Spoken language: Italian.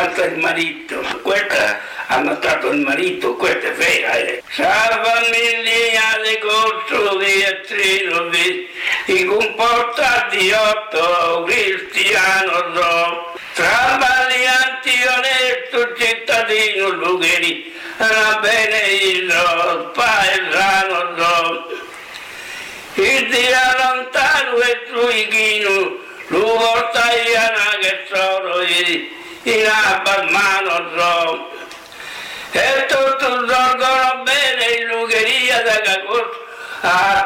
ammazza il marito, questa ha ammazzato il marito, questa è vera. Sa famiglia di corso di Etrino, i comportati 8 cristiano so, tra valianti onesto cittadino lugheri, la bene io paesano so, il dia lontano e truichino, lo portaiana che sono in abbarmano so, e tutto sorgono bene in lugheria da cacos a